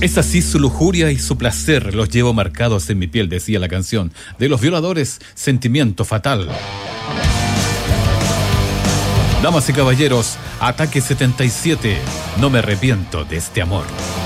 Es así su lujuria y su placer, los llevo marcados en mi piel, decía la canción. De Los Violadores, Sentimiento Fatal. Damas y caballeros, Ataque 77, no me arrepiento de este amor.